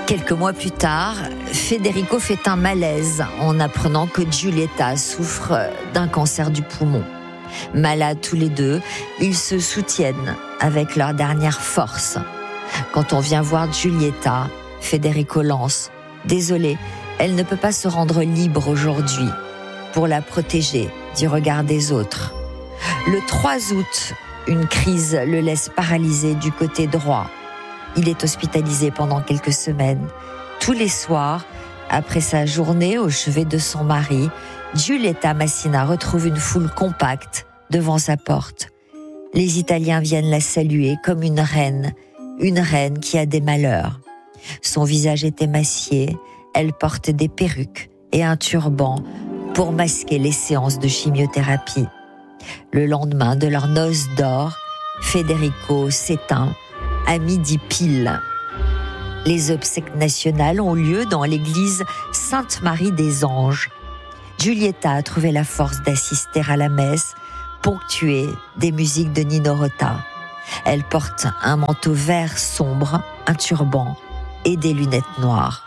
Quelques mois plus tard, Federico fait un malaise en apprenant que Giulietta souffre d'un cancer du poumon. Malades tous les deux, ils se soutiennent avec leur dernière force. Quand on vient voir Giulietta, Federico lance « Désolé, elle ne peut pas se rendre libre aujourd'hui pour la protéger du regard des autres. » Le 3 août, une crise le laisse paralysé du côté droit. Il est hospitalisé pendant quelques semaines. Tous les soirs, après sa journée au chevet de son mari, Giulietta Massina retrouve une foule compacte devant sa porte. Les Italiens viennent la saluer comme une reine qui a des malheurs. Son visage est émacié, elle porte des perruques et un turban pour masquer les séances de chimiothérapie. Le lendemain de leur noce d'or, Federico s'éteint à midi pile. Les obsèques nationales ont lieu dans l'église Sainte-Marie des Anges. Giulietta a trouvé la force d'assister à la messe, ponctuée des musiques de Nino Rota. Elle porte un manteau vert sombre, un turban et des lunettes noires.